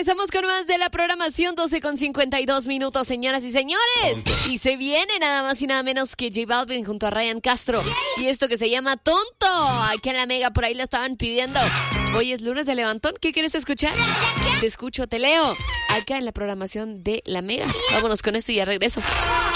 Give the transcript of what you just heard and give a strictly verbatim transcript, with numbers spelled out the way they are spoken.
regresamos con más de la programación, doce con cincuenta y dos minutos, señoras y señores. Y se viene nada más y nada menos que J Balvin junto a Ryan Castro. Y esto que se llama Tonto. Aquí en la Mega por ahí la estaban pidiendo. Hoy es lunes de levantón. ¿Qué quieres escuchar? Te escucho, te leo. Acá en la programación de la Mega. Vámonos con esto y ya regreso.